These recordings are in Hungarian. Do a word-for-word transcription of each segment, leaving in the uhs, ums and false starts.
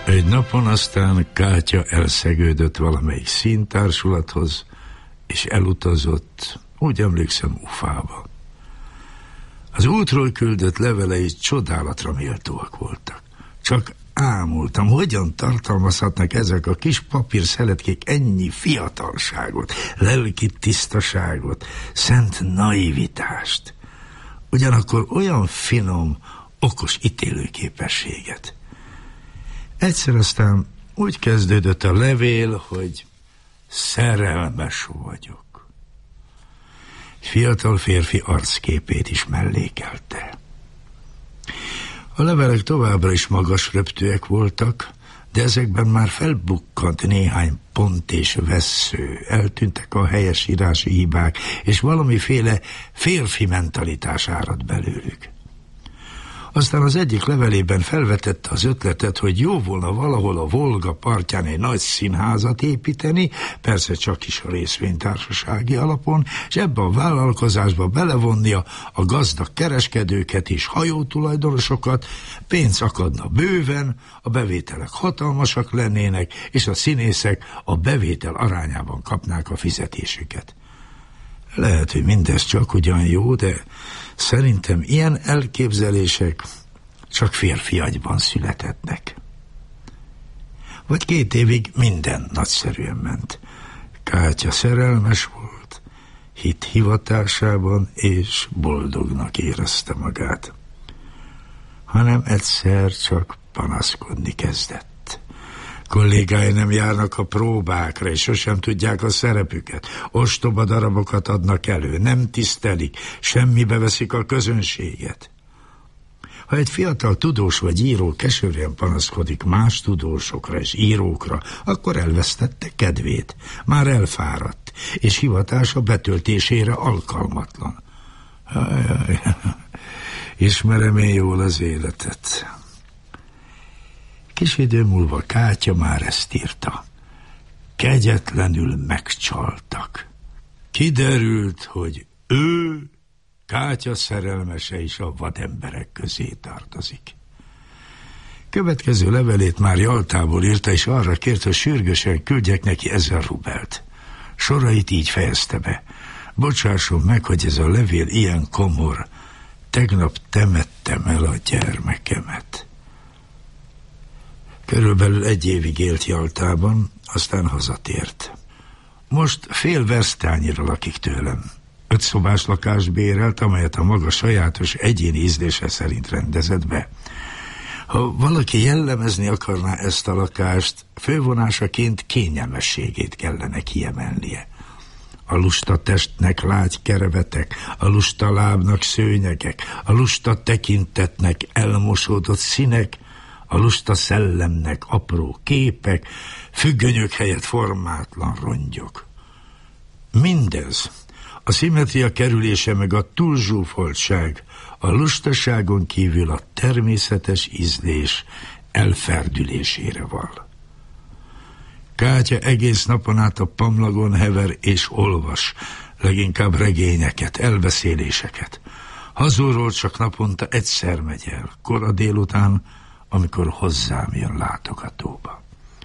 Egy napon aztán Kátya elszegődött valamelyik színtársulathoz, és elutazott, úgy emlékszem, Ufába. Az útról küldött levelei csodálatra méltóak voltak. Csak ámultam, hogyan tartalmazhatnak ezek a kis papírszeletkék ennyi fiatalságot, lelki tisztaságot, szent naivitást. Ugyanakkor olyan finom, okos ítélőképességet. Egyszer aztán úgy kezdődött a levél, hogy szerelmes vagyok. Egy fiatal férfi arcképét is mellékelte. A levelek továbbra is magas röptűek voltak, de ezekben már felbukkant néhány pont és vessző, eltűntek a helyesírási hibák, és valamiféle férfi mentalitás árad belőlük. Aztán az egyik levelében felvetette az ötletet, hogy jó volna valahol a Volga partján egy nagy színházat építeni, persze csak is a részvénytársasági alapon, és ebbe a vállalkozásba belevonnia a gazdag kereskedőket és hajótulajdonosokat, pénz akadna bőven, a bevételek hatalmasak lennének, és a színészek a bevétel arányában kapnák a fizetésüket. Lehet, hogy mindez csak ugyan jó, de szerintem ilyen elképzelések csak férfi agyban születetnek. Vagy két évig minden nagyszerűen ment. Kátya szerelmes volt, hit hivatásában, és boldognak érezte magát. Hanem egyszer csak panaszkodni kezdett. Kollégái nem járnak a próbákra, és sosem tudják a szerepüket. Ostoba darabokat adnak elő, nem tisztelik, semmibe veszik a közönséget. Ha egy fiatal tudós vagy író keserűen panaszkodik más tudósokra és írókra, akkor elvesztette kedvét, már elfáradt, és hivatása betöltésére alkalmatlan. Ajaj, ismerem én jól az életet. Kis idő múlva Kátya már ezt írta. Kegyetlenül megcsaltak. Kiderült, hogy ő, Kátya szerelmese is a vademberek közé tartozik. Következő levelét már Jaltából írta, és arra kért, hogy sürgősen küldjek neki ezer rubelt. Sorait így fejezte be. Bocsásson meg, hogy ez a levél ilyen komor. Tegnap temettem el a gyermekemet. Körülbelül egy évig élt Jaltában, aztán hazatért. Most fél versztányira lakik tőlem. Öt szobás lakást bérelt, amelyet a maga sajátos egyéni ízlése szerint rendezett be. Ha valaki jellemezni akarná ezt a lakást, fővonásaként kényelmességét kellene kiemelnie. A lusta testnek lágy kerevetek, a lusta lábnak szőnyegek, a lusta tekintetnek elmosódott színek, a lusta szellemnek apró képek, függönyök helyett formátlan rongyok. Mindez, a szimmetria kerülése meg a túlzsúfoltság, a lustaságon kívül a természetes ízlés elferdülésére val. Kátya egész napon át a pamlagon hever és olvas, leginkább regényeket, elbeszéléseket. Hazulról csak naponta egyszer megy el, kora délután, amikor hozzám jön látogatóba.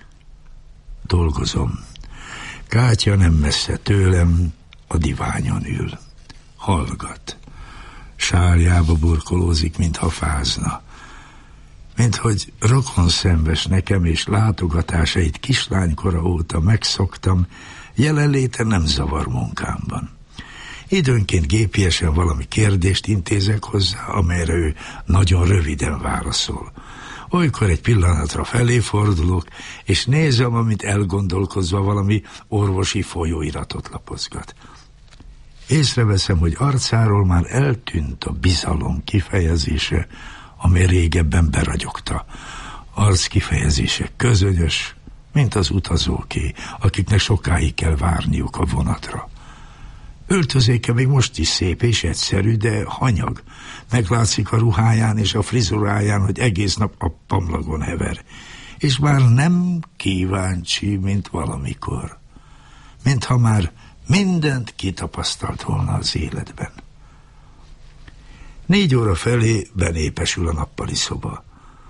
Dolgozom. Kátya nem messze tőlem, a diványon ül. Hallgat. Sárjába burkolózik, mintha fázna. Minthogy rokonszenves nekem, és látogatásait kislánykora óta megszoktam, jelenléte nem zavar munkámban. Időnként gépiesen valami kérdést intézek hozzá, amelyre ő nagyon röviden válaszol. Olykor egy pillanatra felé fordulok, és nézem, amit elgondolkozva valami orvosi folyóiratot lapozgat. Észreveszem, hogy arcáról már eltűnt a bizalom kifejezése, amely régebben beragyogta. Arc kifejezése közönyös, mint az utazóké, akiknek sokáig kell várniuk a vonatra. Öltözéke még most is szép és egyszerű, de hanyag. Meglátszik a ruháján és a frizuráján, hogy egész nap a pamlagon hever. És már nem kíváncsi, mint valamikor. Mintha már mindent kitapasztalt volna az életben. Négy óra felé benépesül a nappali szoba.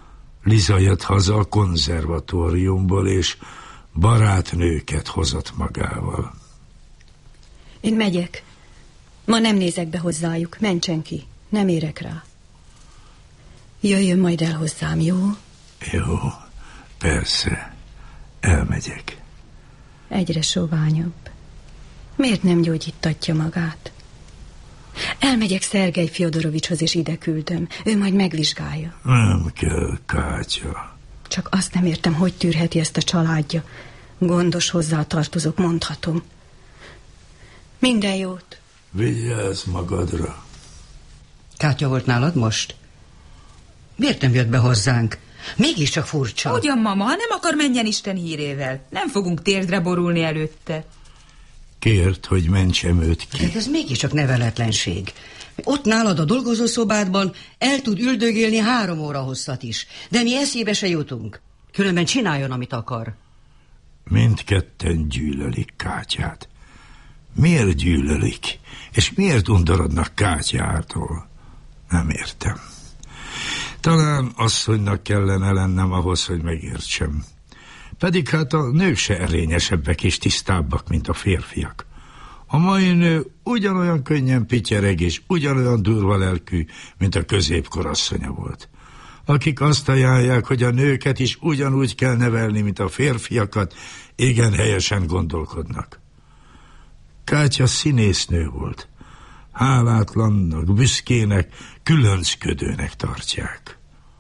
Liza jött haza a konzervatóriumból, és barátnőket hozott magával. Én megyek. Ma nem nézek be hozzájuk, mentsen ki. Nem érek rá. Jöjjön majd el hozzám, jó? Jó, persze. Elmegyek. Egyre soványabb. Miért nem gyógyítatja magát? Elmegyek Szergej Fjodorovicshoz, és ide küldöm. Ő majd megvizsgálja. Nem kell, Kátya. Csak azt nem értem, hogy tűrheti ezt a családja. Gondos hozzátartozók, mondhatom. Minden jót. Vigyázz magadra. Kátya volt nálad most? Miért nem jött be hozzánk? Mégiscsak furcsa. Ugyan, mama, ha nem akar, menjen Isten hírével. Nem fogunk térdre borulni előtte. Kért, hogy mentsem őt ki. De ez mégiscsak neveletlenség. Ott nálad a dolgozószobádban el tud üldögélni három óra hosszat is. De mi eszébe se jutunk. Különben csináljon, amit akar. Mindketten gyűlölik Kátyát. Miért gyűlölik? És miért undorodnak Kátyától? Nem értem. Talán asszonynak kellene lennem ahhoz, hogy megértsem. Pedig hát a nők se erényesebbek és tisztábbak, mint a férfiak. A mai nő ugyanolyan könnyen pityereg és ugyanolyan durva lelkű, mint a középkor asszonya volt. Akik azt ajánlják, hogy a nőket is ugyanúgy kell nevelni, mint a férfiakat, igen helyesen gondolkodnak. Kátya színésznő volt. Hálátlannak, büszkének, különcködőnek tartják.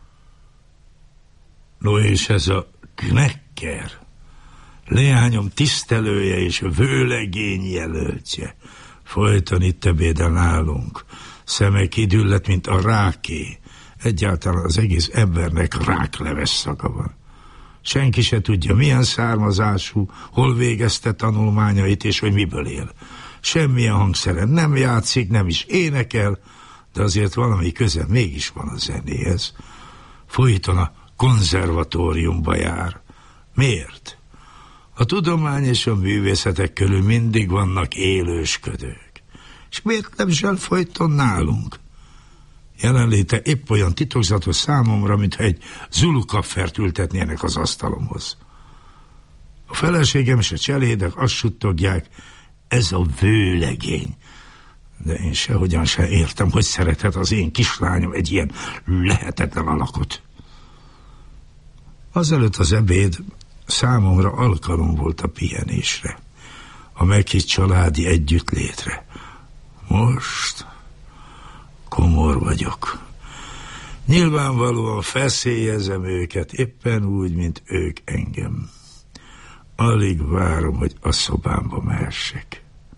No és ez a Knekker, leányom tisztelője és vőlegény jelöltje, folyton itt ebédel nálunk, szeme kidüllett, mint a ráké. Egyáltalán az egész embernek rákleves szaga van. Senki se tudja, milyen származású, hol végezte tanulmányait, és hogy miből él. Semmilyen hangszeren nem játszik, nem is énekel, de azért valami köze mégis van a zenéhez. Folyton a konzervatóriumba jár. Miért? A tudomány és a művészetek körül mindig vannak élősködők. És miért nem zsel folyton nálunk? Jelenléte épp olyan titokzatos számomra, mintha egy zulukapfert ültetnének az asztalomhoz. A feleségem és a cselédek azt suttogják, ez a vőlegény. De én sehogyan sem értem, hogy szerethet az én kislányom egy ilyen lehetetlen alakot. Azelőtt az ebéd számomra alkalom volt a pihenésre, a meghitt családi együttlétre. Most komor vagyok. Nyilvánvalóan feszélyezem őket éppen úgy, mint ők engem. Alig várom, hogy a szobámba mehessek.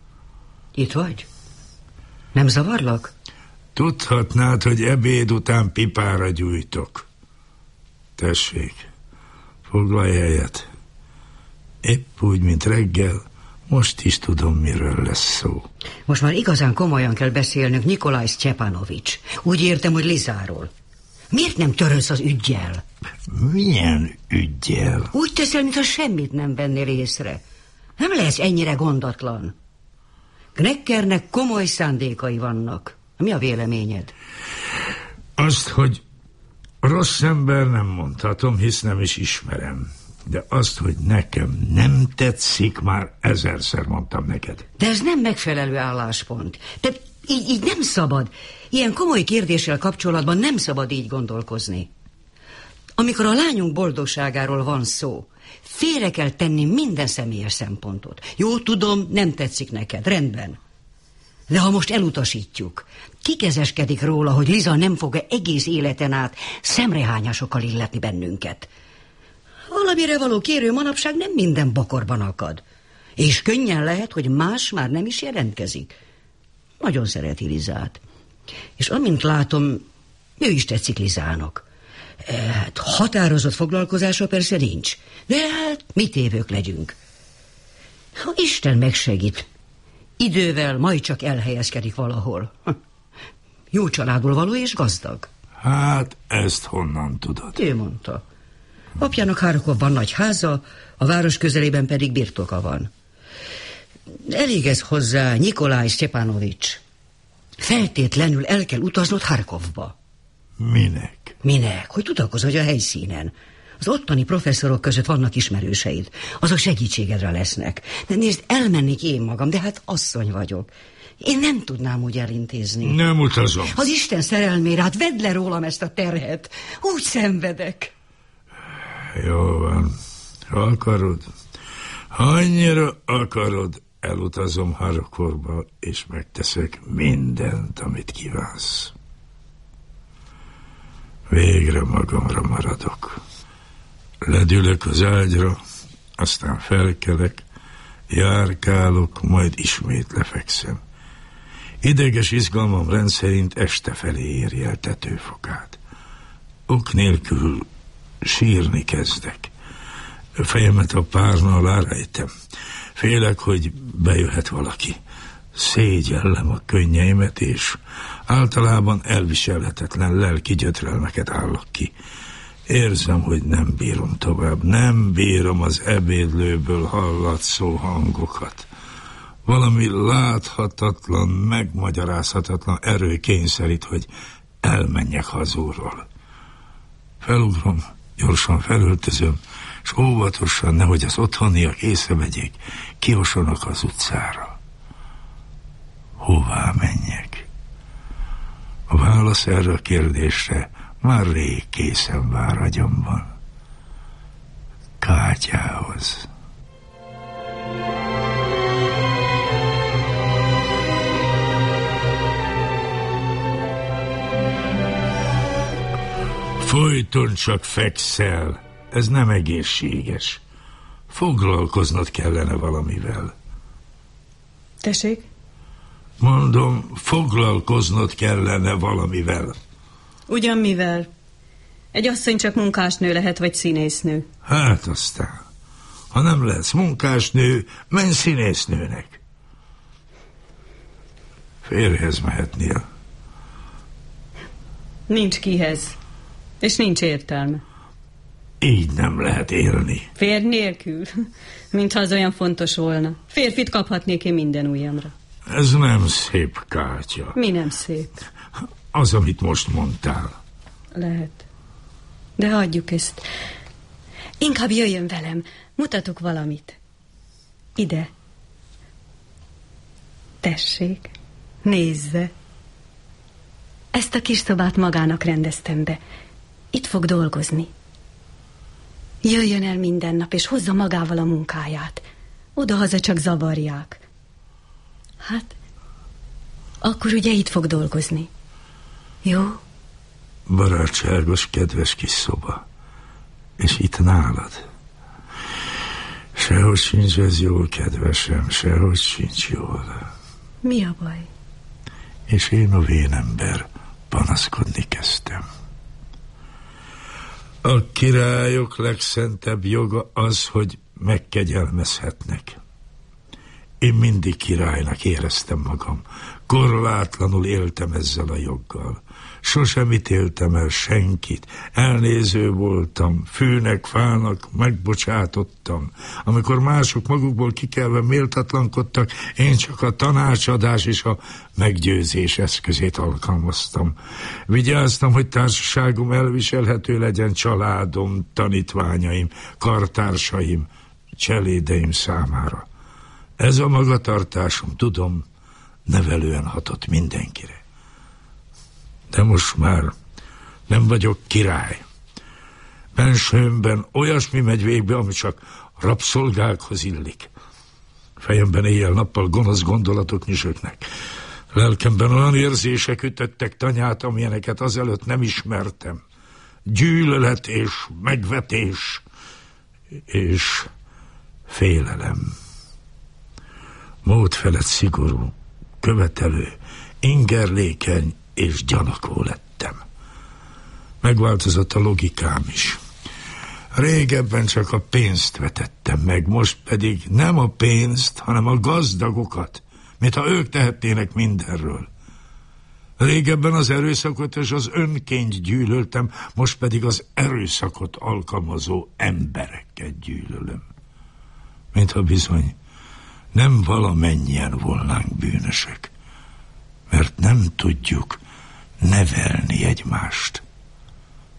Itt vagy? Nem zavarlak? Tudhatnád, hogy ebéd után pipára gyújtok. Tessék, foglalj helyet. Épp úgy, mint reggel, most is tudom, miről lesz szó. Most már igazán komolyan kell beszélnünk Nikolaj Sztyepanovics. Úgy értem, hogy Lizáról. Miért nem törölsz az üggyel? Milyen üggyel? Úgy teszel, mintha semmit nem vennél észre. Nem lesz ennyire gondatlan. Knekkernek komoly szándékai vannak. Mi a véleményed? Azt, hogy rossz ember nem mondhatom, hisz nem is ismerem. De azt, hogy nekem nem tetszik, már ezerszer mondtam neked. De ez nem megfelelő álláspont. Te így, így nem szabad. Ilyen komoly kérdéssel kapcsolatban nem szabad így gondolkozni. Amikor a lányunk boldogságáról van szó, félre kell tenni minden személyes szempontot. Jó, tudom, nem tetszik neked, rendben. De ha most elutasítjuk, kikezeskedik róla, hogy Liza nem fog egész életen át szemrehányásokkal illetni bennünket. Valamire való kérő manapság nem minden bokorban akad. És könnyen lehet, hogy más már nem is jelentkezik. Nagyon szereti Lizát. És amint látom, ő is tetszik Lizának. Hát határozott foglalkozása persze nincs, de hát mi tévők legyünk. Ha Isten megsegít, idővel majd csak elhelyezkedik valahol. Jó családból való és gazdag. Hát ezt honnan tudod? Ő mondta. Apjának Harkovban nagy háza, a város közelében pedig birtoka van. Elég ez hozzá, Nikolaj Sztyepanovics. Feltétlenül el kell utaznod Harkovba. Minek? Minek? Hogy tudakozz a helyszínen. Az ottani professzorok között vannak ismerőseid. Azok segítségedre lesznek. De nézd, elmennék én magam, de hát asszony vagyok. Én nem tudnám úgy elintézni. Nem utazom. Az Isten szerelmére, hát vedd le rólam ezt a terhet. Úgy szenvedek. Jó van. Ha akarod, ha annyira akarod, elutazom Harkorba, és megteszek mindent, amit kívánsz. Végre magamra maradok. Ledülök az ágyra, aztán felkelek, járkálok, majd ismét lefekszem. Ideges izgalmam rendszerint este felé éri el tetőfokát. Ok nélkül sírni kezdek. Fejemet a párna alá rejtem. Félek, hogy bejöhet valaki. Szégyellem a könnyeimet, és általában elviselhetetlen lelki gyötrelmeket állok ki. Érzem, hogy nem bírom tovább. Nem bírom az ebédlőből hallatszó hangokat. Valami láthatatlan, megmagyarázhatatlan erő kényszerít, hogy elmenjek hazúról. Felugrom, gyorsan felöltözöm, és óvatosan, nehogy az otthoniak észrevegyék, kiosonok az utcára. Hová menjek? A válasz erre a kérdésre már rég készen vár agyamban. Kátyához. Folyton csak fekszel. Ez nem egészséges. Foglalkoznod kellene valamivel. Tessék? Mondom, foglalkoznod kellene valamivel. Ugyan mivel? Egy asszony csak munkásnő lehet, vagy színésznő. Hát aztán, ha nem lesz munkásnő, menj színésznőnek. Férjhez mehetnél. Nincs kihez. És nincs értelme. Így nem lehet élni. Férj nélkül? Mintha az olyan fontos volna. Férfit kaphatnék én minden ujjamra. Ez nem szép, Kátya. Mi nem szép? Az, amit most mondtál. Lehet. De hagyjuk ezt. Inkább jöjjön velem. Mutatok valamit. Ide. Tessék. Nézze. Ezt a kis szobát magának rendeztem be. Itt fog dolgozni. Jöjjön el minden nap, és hozza magával a munkáját. Oda-haza csak zavarják. Hát, akkor ugye itt fog dolgozni. Jó? Barátságos, kedves kis szoba. És itt nálad. Sehogy sincs ez jól, kedvesem, sehogy sincs jól. Mi a baj? És én a vénember panaszkodni kezdtem. A királyok legszentebb joga az, hogy megkegyelmezhetnek. Én mindig királynak éreztem magam. Korlátlanul éltem ezzel a joggal. Sosem ítéltem el senkit. Elnéző voltam, fűnek, fának megbocsátottam. Amikor mások magukból kikelve méltatlankodtak, én csak a tanácsadás és a meggyőzés eszközét alkalmaztam. Vigyáztam, hogy társaságom elviselhető legyen családom, tanítványaim, kartársaim, cselédeim számára. Ez a magatartásom, tudom, nevelően hatott mindenkire. De most már nem vagyok király. Bensőmben olyasmi megy végbe, ami csak rabszolgákhoz illik. Fejemben éjjel-nappal gonosz gondolatok nyüzsögnek. Lelkemben olyan érzések ütöttek tanyát, amilyeneket azelőtt nem ismertem. Gyűlölet és megvetés és félelem. Mód felett szigorú, követelő, ingerlékeny és gyanakvó lettem. Megváltozott a logikám is. Régebben csak a pénzt vetettem meg, most pedig nem a pénzt, hanem a gazdagokat, mintha ők tehetnének mindenről. Régebben az erőszakot és az önként gyűlöltem, most pedig az erőszakot alkalmazó embereket gyűlölöm. Mintha bizony nem valamennyien volnánk bűnösök, mert nem tudjuk nevelni egymást.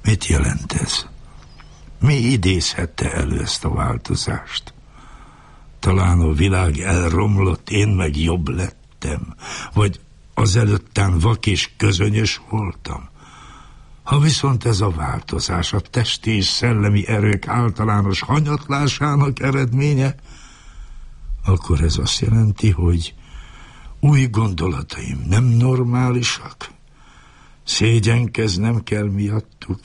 Mit jelent ez? Mi idézhette elő ezt a változást? Talán a világ elromlott, én meg jobb lettem, vagy azelőttem vak és közönyös voltam. Ha viszont ez a változás a testi és szellemi erők általános hanyatlásának eredménye, akkor ez azt jelenti, hogy új gondolataim nem normálisak, szégyenkeznem kell miattuk,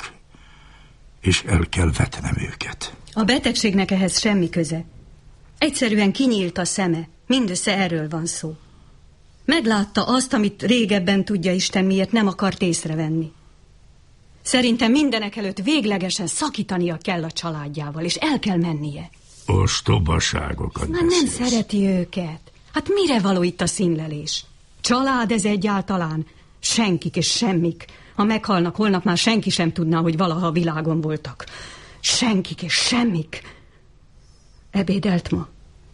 és el kell vetnem őket. A betegségnek ehhez semmi köze. Egyszerűen kinyílt a szeme, mindössze erről van szó. Meglátta azt, amit régebben tudja Isten miért nem akart észrevenni. Szerintem mindenek előtt véglegesen szakítania kell a családjával, és el kell mennie. Ostobaságokat Már nem szereti őket. Hát mire való itt a színlelés? Család ez egyáltalán? Senkik és semmik. Ha meghalnak holnap, már senki sem tudná, hogy valaha a világon voltak. Senkik és semmik. Ebédelt ma?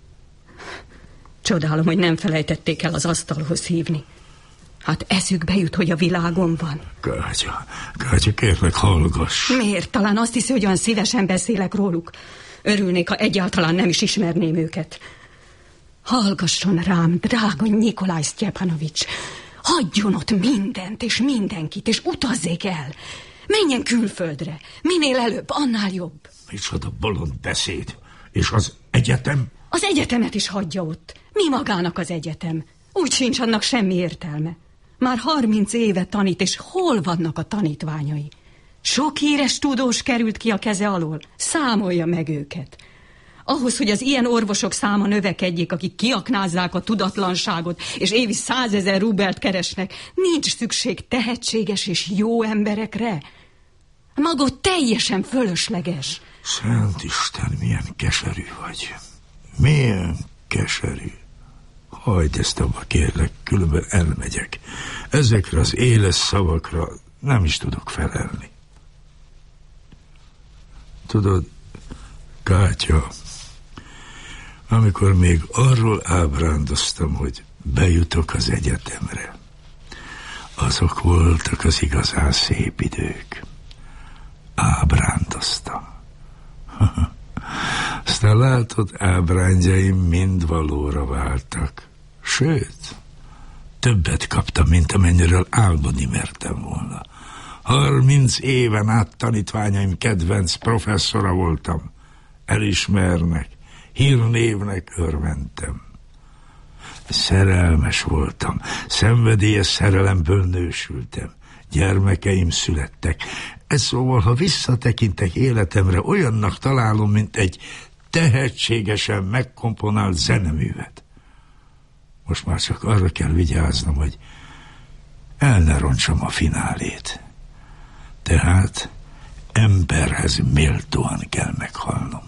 Csodálom, hogy nem felejtették el az asztalhoz hívni. Hát eszükbe jut, hogy a világon van. Kátya, Kátya, kérlek, hallgass. Miért? Talán azt hiszi, hogy olyan szívesen beszélek róluk. Örülnék, ha egyáltalán nem is ismerném őket. Hallgasson rám, drága Nyikolaj Sztyepanovics. Hagyjon ott mindent és mindenkit, és utazzék el. Menjen külföldre. Minél előbb, annál jobb. Micsoda bolond beszéd. És az egyetem? Az egyetemet is hagyja ott. Mi magának az egyetem? Úgy sincs annak semmi értelme. Már harminc éve tanít, és hol vannak a tanítványai? Sok híres tudós került ki a keze alól. Számolja meg őket. Ahhoz, hogy az ilyen orvosok száma növekedjék, akik kiaknázzák a tudatlanságot, és évi százezer rubelt keresnek, nincs szükség tehetséges és jó emberekre. Maga teljesen fölösleges. Szent Isten, milyen keserű vagy. Milyen keserű. Hagyd ezt abba, kérlek, különben elmegyek. Ezekre az éles szavakra nem is tudok felelni. Tudod, Kátya, amikor még arról ábrándoztam, hogy bejutok az egyetemre, azok voltak az igazán szép idők. Ábrándoztam. Aztán látod, ábrándjaim mind valóra váltak. Sőt, többet kaptam, mint amennyiről álmodni mertem volna. Harminc éven át tanítványaim kedvenc professzora voltam. Elismernek, hírnévnek örventem. Szerelmes voltam, szenvedélyes szerelemből nősültem. Gyermekeim születtek. Ez szóval, ha visszatekintek életemre, olyannak találom, mint egy tehetségesen megkomponált zeneművet. Most már csak arra kell vigyáznom, hogy el ne rontsam a finálét. Tehát emberhez méltóan kell meghalnom.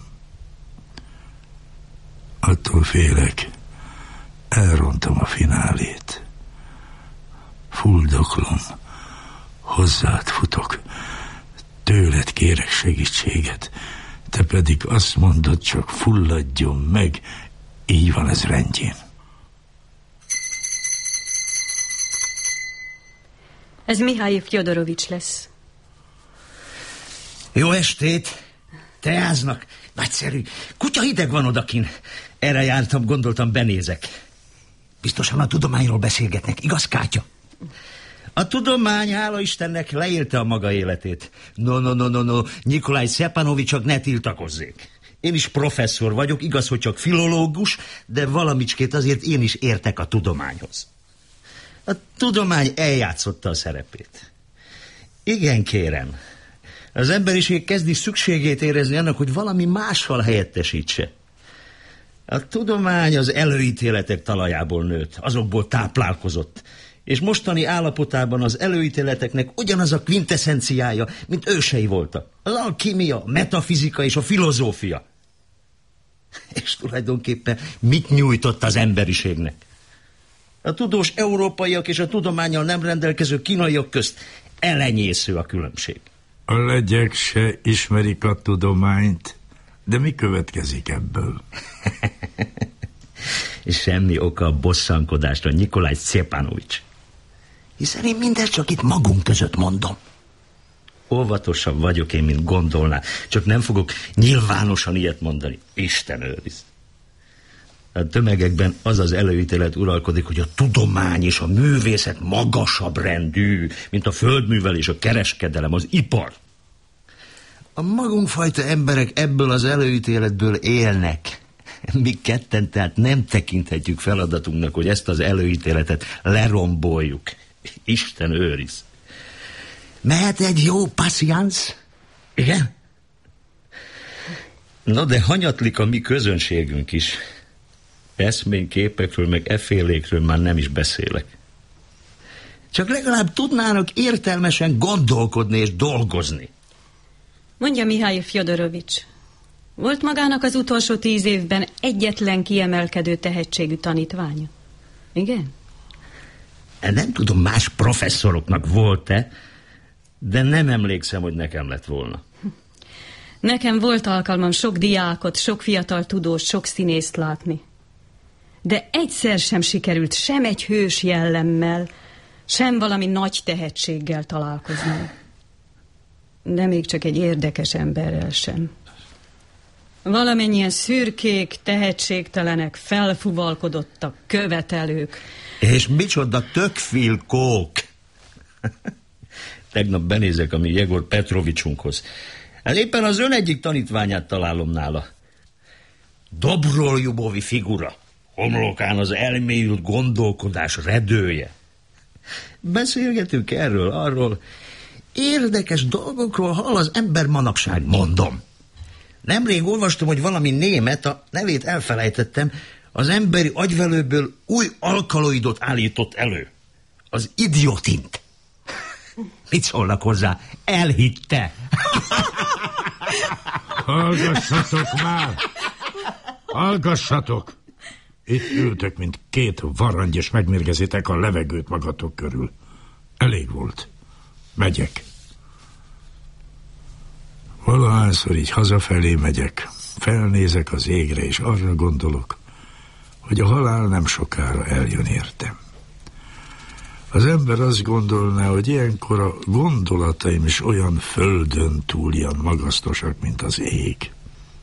Attól félek, elrontom a finálét. Fuldoklom, hozzád futok, tőled kérek segítséget, te pedig azt mondod, csak fulladjon meg, így van ez rendjén. Ez Mihály Fjodorovics lesz. Jó estét! Teáznak? Nagyszerű. Kutya hideg van odakin. Erre jártam, gondoltam, benézek. Biztosan a tudományról beszélgetnek, igaz, Kátya? A tudomány, hála Istennek, leélte a maga életét. No, no, no, no, no, Nyikolaj Sztyepanovics, ne tiltakozzék. Én is professzor vagyok, igaz, hogy csak filológus, de valamicskét azért én is értek a tudományhoz. A tudomány eljátszotta a szerepét. Igen, kérem. Az emberiség kezdi szükségét érezni annak, hogy valami mással helyettesítse. A tudomány az előítéletek talajából nőtt, azokból táplálkozott, és mostani állapotában az előítéleteknek ugyanaz a kvinteszenciája, mint ősei voltak. Az alkímia, a metafizika és a filozófia. És tulajdonképpen mit nyújtott az emberiségnek? A tudós európaiak és a tudománnyal nem rendelkező kínaiak közt elenyésző a különbség. A legyek se ismerik a tudományt, de mi következik ebből? Semmi oka a bosszankodásra, Nyikolaj Sztyepanovics. Hiszen én mindezt csak itt magunk között mondom. óvatosabb vagyok én, mint gondolná. Csak nem fogok nyilvánosan ilyet mondani. Isten őriz. A tömegekben az az előítélet uralkodik, hogy a tudomány és a művészet magasabb rendű, mint a földművelés, a kereskedelem, az ipar. A magunkfajta emberek ebből az előítéletből élnek. Mi ketten tehát nem tekinthetjük feladatunknak, hogy ezt az előítéletet leromboljuk. Isten őriz. Mehet egy jó passziánsz? Igen? Na de hanyatlik a mi közönségünk is. Eszményképekről, meg effélékről már nem is beszélek. Csak legalább tudnának értelmesen gondolkodni és dolgozni. Mondja, Mihály Fjodorovics, volt magának az utolsó tíz évben egyetlen kiemelkedő tehetségű tanítványa? Igen? Nem tudom, más professzoroknak volt-e, de nem emlékszem, hogy nekem lett volna. Nekem volt alkalmam sok diákot, sok fiatal tudós, sok színészt látni. De egyszer sem sikerült sem egy hős jellemmel, sem valami nagy tehetséggel találkozni. De még csak egy érdekes emberrel sem. Valamennyien szürkék, tehetségtelenek, felfuvalkodottak, követelők. És micsoda tökfilkók! Tegnap benézek a mi Jegor Petrovicsunkhoz. Hát éppen az ön egyik tanítványát találom nála. Dobroljubovi figura. Homlokán az elmélyült gondolkodás redője. Beszélgetünk erről, arról. Érdekes dolgokról hall az ember manapság, mondom. Nemrég olvastam, hogy valami német, a nevét elfelejtettem, az emberi agyvelőből új alkaloidot állított elő. Az idiotint. Mit szólnak hozzá? Elhitte. Hallgassatok már! Hallgassatok! Itt ültök, mint két varangy, és megmérgezitek a levegőt magatok körül. Elég volt. Megyek. Valahányszor így hazafelé megyek, felnézek az égre, és arra gondolok, hogy a halál nem sokára eljön értem. Az ember azt gondolná, hogy ilyenkor a gondolataim is olyan földön túljan magasztosak, mint az ég.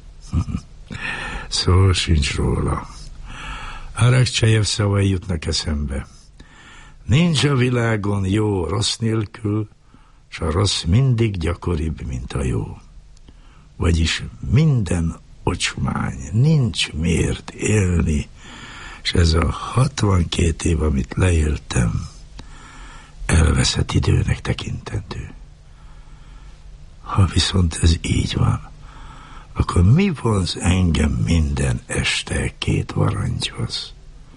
Szó sincs róla. Arakcsejev szavai jutnak eszembe. Nincs a világon jó rossz nélkül, s a rossz mindig gyakoribb, mint a jó. Vagyis minden ocsmány, nincs miért élni, és ez a hatvankét év, amit leéltem, elveszett időnek tekintendő. Ha viszont ez így van, akkor mi vonz engem minden este két varangyhoz?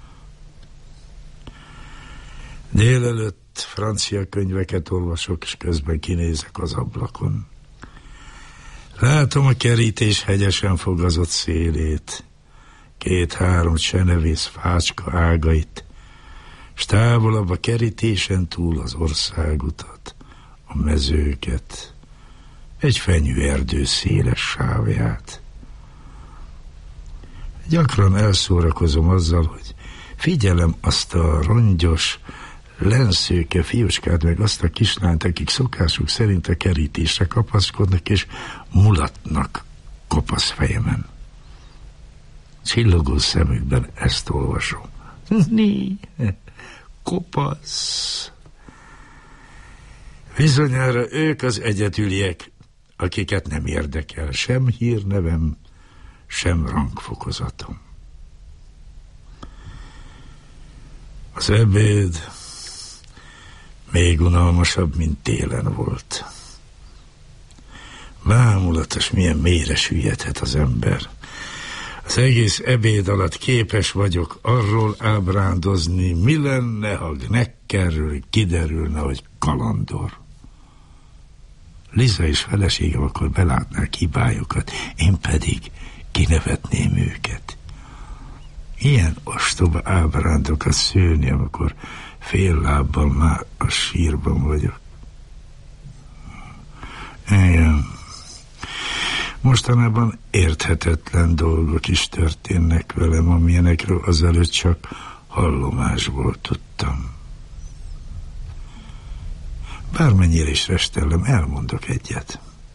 Délelőtt francia könyveket olvasok, és közben kinézek az ablakon. Látom a kerítés hegyesen fogazott szélét, két-három csenevész fácska ágait, s távolabb a kerítésen túl az országutat, a mezőket, egy fenyőerdő széles sávját. Gyakran elszórakozom azzal, hogy figyelem azt a rongyos, lenszőke fiúskát, meg azt a kislányt, akik szokásuk szerint a kerítésre kapaszkodnak, és mulatnak kopasz fejemen. Csillogó szemükben ezt olvasom. Né, kopasz. Bizonyára ők az egyedüliek, akiket nem érdekel sem hírnevem, sem rangfokozatom. Az ebéd még unalmasabb, mint télen volt. Bámulatos, milyen mélyre süllyedhet az ember. Az egész ebéd alatt képes vagyok arról ábrándozni, mi lenne, ha Gneckerről kiderülne, hogy kalandor. Liza és feleségem akkor belátnák hibájukat, én pedig kinevetném őket. Ilyen ostoba ábrándokat szőni, amikor fél lábbal már a sírban vagyok. Igen. Mostanában érthetetlen dolgok is történnek velem, amilyenekről azelőtt csak hallomásból tudtam. Bármennyire is restellem, elmondok egyet.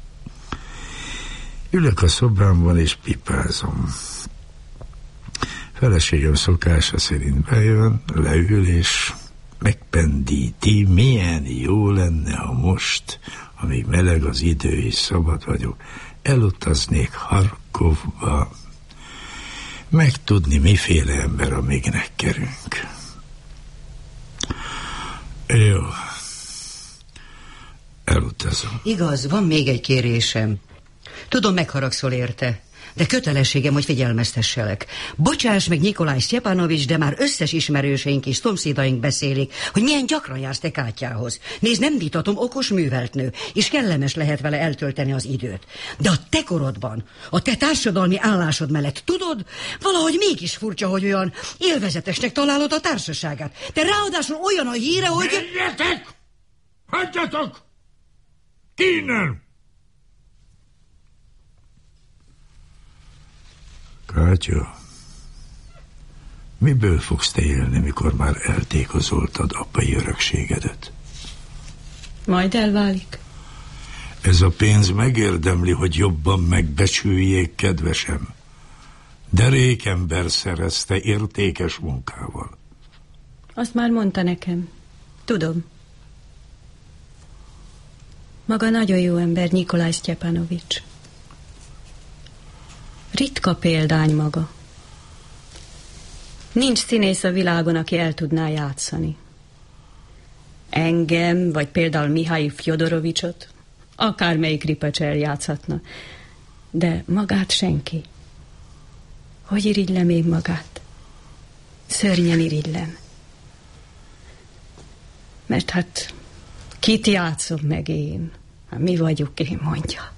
Ülök a szobámban és pipázom. Feleségem szokása szerint bejön, leül és megpendíti, milyen jó lenne, ha most, amíg meleg az idő és szabad vagyok, elutaznék Harkovba, megtudni, miféle ember, amígnek kerünk. Jó. Elutazom. Igaz, van még egy kérésem. Tudom, megharagszol érte, de kötelességem, hogy figyelmeztesselek. Bocsáss meg, Nyikolaj Sztyepanovics, de már összes ismerőseink és szomszédaink beszélik, hogy milyen gyakran jársz te Kátyához. Nézd, nem vitatom, okos, művelt nő, és kellemes lehet vele eltölteni az időt. De a te korodban, a te társadalmi állásod mellett, tudod, valahogy mégis furcsa, hogy olyan élvezetesnek találod a társaságát. Te ráadásul olyan a híre, hogy... Menjetek! Hagyjatok! Ki innen! Kátya, miből fogsz te élni, mikor már eltékozoltad apai örökségedet? Majd elválik. Ez a pénz megérdemli, hogy jobban megbecsüljék, kedvesem. Derék ember szerezte értékes munkával. Azt már mondta nekem. Tudom. Maga nagyon jó ember, Nyikolaj Sztyepanovics. Ritka példány maga. Nincs színész a világon, aki el tudná játszani. Engem, vagy például Mihail Fjodorovicsot, akármelyik ripacs eljátszhatna. De magát senki. Hogy irigylem én magát? Szörnyen irigylem. Mert hát kit játszom meg én? Hát mi vagyok én, mondja.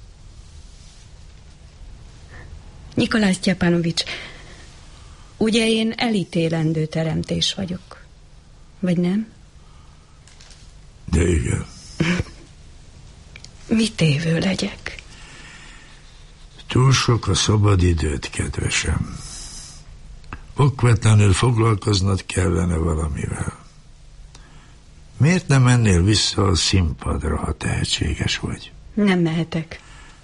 Nyikolaj Sztyepanovics, ugye én elítélendő teremtés vagyok? Vagy nem? De igen. Mit tévő legyek? Túl sok a szabadidőt, kedvesem. Okvetlenül foglalkoznod kellene valamivel. Miért nem mennél vissza a színpadra, ha tehetséges vagy? Nem mehetek.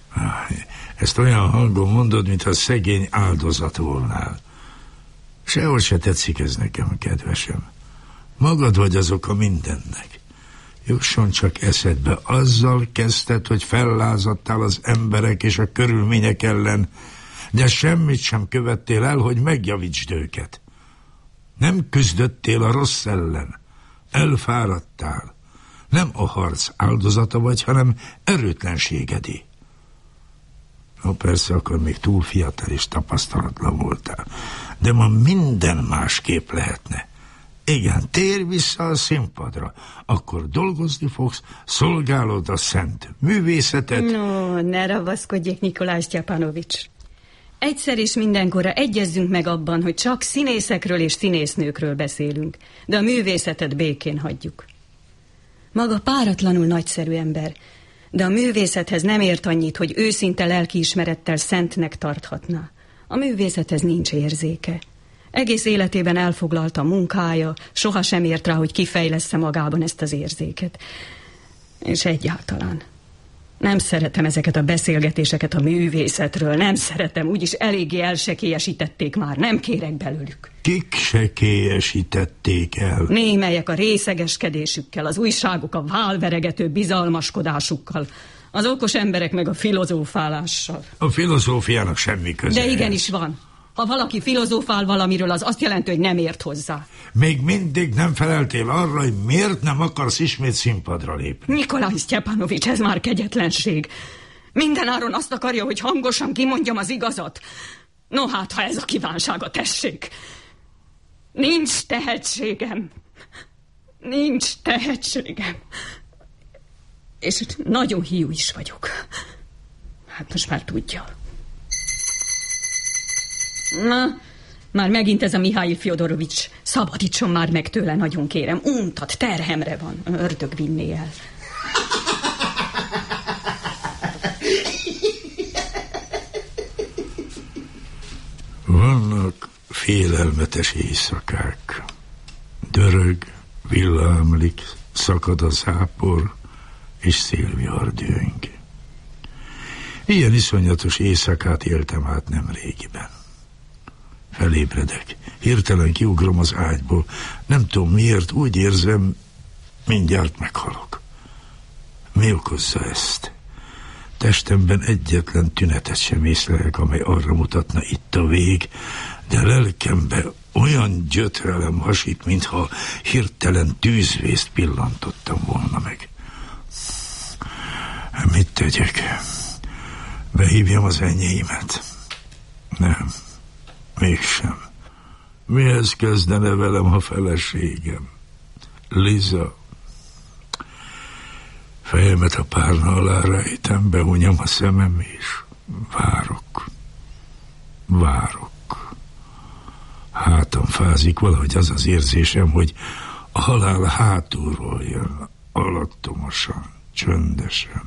Ezt olyan hangon mondod, mintha szegény áldozat volnál. Sehol se tetszik ez nekem, kedvesem. Magad vagy az oka mindennek. Jusson csak eszedbe, azzal kezdted, hogy fellázadtál az emberek és a körülmények ellen, de semmit sem követtél el, hogy megjavítsd őket. Nem küzdöttél a rossz ellen, elfáradtál. Nem a harc áldozata vagy, hanem erőtlenségedé. No, persze, akkor még túl fiatal és tapasztalatlan voltál, de ma minden másképp lehetne. Igen, térj vissza a színpadra, akkor dolgozni fogsz, szolgálod a szent művészetet. No, ne ravaszkodjék, Nyikolaj Sztyepanovics. Egyszer és mindenkorra egyezzünk meg abban, hogy csak színészekről és színésznőkről beszélünk, de a művészetet békén hagyjuk. Maga páratlanul nagyszerű ember, de a művészethez nem ért annyit, hogy őszinte lelkiismerettel szentnek tarthatná. A művészethez nincs érzéke. Egész életében elfoglalta a munkája, sohasem ért rá, hogy kifejlessze magában ezt az érzéket. És egyáltalán nem szeretem ezeket a beszélgetéseket a művészetről, nem szeretem, úgyis eléggé elsekélyesítették már, nem kérek belőlük. Kik sekélyesítették el? Némelyek a részegeskedésükkel, az újságok a válveregető bizalmaskodásukkal, az okos emberek meg a filozófálással. A filozófiának semmi köze. De igenis van. Ha valaki filozófál valamiről, az azt jelenti, hogy nem ért hozzá. Még mindig nem feleltél arra, hogy miért nem akarsz ismét színpadra lépni. Nyikolaj Sztyepanovics, ez már kegyetlenség. Mindenáron azt akarja, hogy hangosan kimondjam az igazat. No hát, ha ez a kívánsága, tessék. Nincs tehetségem. Nincs tehetségem. És nagyon hiú is vagyok. Hát most már tudja. Na, már megint ez a Mihail Fjodorovics. Szabadítson már meg tőle, nagyon kérem. Untat, terhemre van. Ördög vinné el. Vannak félelmetes éjszakák. Dörög, villámlik, szakad a zápor, és szélvihar dühöng. Ilyen iszonyatos éjszakát éltem át nem régiben. Felébredek, hirtelen kiugrom az ágyból. Nem tudom miért, úgy érzem, mindjárt meghalok. Mi okozza ezt? Testemben egyetlen tünetet sem észlelek, amely arra mutatna, itt a vég, de lelkembe olyan gyötrelem hasít, mintha hirtelen tűzvészt pillantottam volna meg. Mit tegyek? Behívjam az enyémet? Nem, mégsem. Mihez kezdene velem a feleségem? Liza. Fejemet a párna alá rejtem, behunyom a szemem, és várok. Várok. Hátam fázik, valahogy az az érzésem, hogy a halál hátulról jön, alattomosan, csöndesen.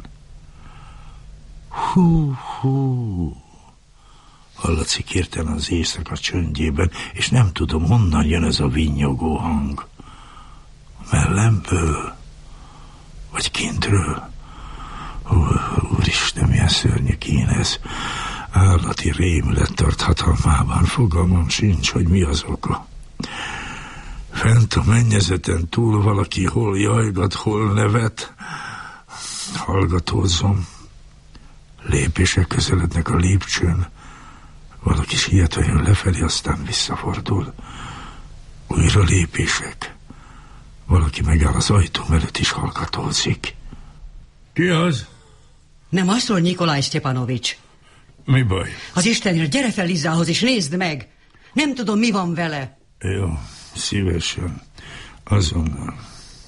Hú, hú. Hallatszik hirtelen az éjszaka csöndjében, és nem tudom, honnan jön ez a vinnyogó hang. Mellemből? Vagy kintről? Úristen, milyen szörnyű kín ez. Állati rémület tart hatalmában. Fogalmam sincs, hogy mi az oka. Fent a mennyezeten túl valaki hol jajgat, hol nevet. Hallgatózom. Lépések közelednek a lépcsőn. Valaki sietve jön lefelé, aztán visszafordul. Újra lépések. Valaki megáll az ajtóm előtt, is hallgatózik. Ki az? Nem az szól, Nikolaj Sztyepanovics. Mi baj? Az Istenért, gyere fel Lizához, és nézd meg. Nem tudom, mi van vele. Jó, szívesen. Azonnal.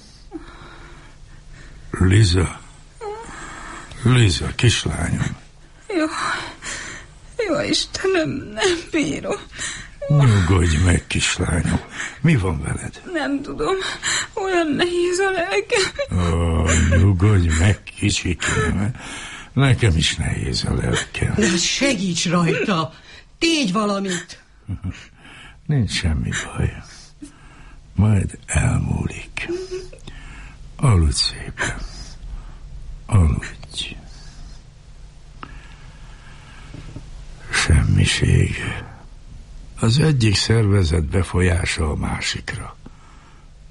Liza. Liza, kislányom. Jó. Jó, Istenem, nem bírom. Nyugodj meg, kislányom. Mi van veled? Nem tudom. Olyan nehéz a lelkem. Ó, nyugodj meg, kicsikém. Nekem is nehéz a lelkem. De segíts rajta. Tégy valamit. Nincs semmi baj. Majd elmúlik. Aludj szépen. Aludj. Semmiség. Az egyik szervezet befolyása a másikra.